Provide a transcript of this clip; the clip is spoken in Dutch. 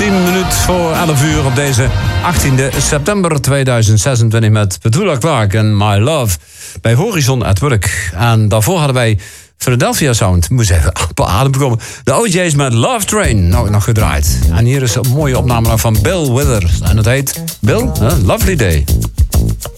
10 minuten voor 11 uur op deze 18 september 2026 met Petula Clark en My Love bij Horizon at Work. En daarvoor hadden wij Philadelphia Sound. Moest even op adem komen. De OJ's met Love Train nog gedraaid. En hier is een mooie opname van Bill Withers. En het heet Bill, Lovely Day.